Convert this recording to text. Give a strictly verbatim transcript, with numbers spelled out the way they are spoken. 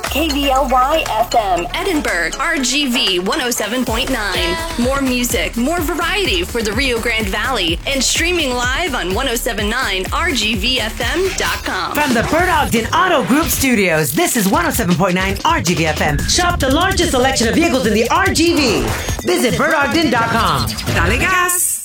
K V L Y F M. Edinburgh, R G V one oh seven point nine. More music, more variety for the Rio Grande Valley, and streaming live on ten seventy-nine R G V F M dot com. From the Bert Ogden Auto Group Studios, this is one oh seven point nine R G V F M. Shop the largest selection of vehicles in the R G V. Visit bert ogden dot com. Dale gas!